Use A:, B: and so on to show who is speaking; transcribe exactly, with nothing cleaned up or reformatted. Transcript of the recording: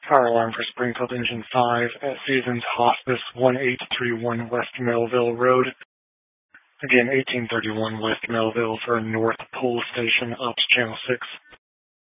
A: Fire alarm for Springfield Engine five at Seasons Hospice one eight three one West Melville Road. Again, eighteen thirty-one West Melville for North Pole Station, Ops Channel six.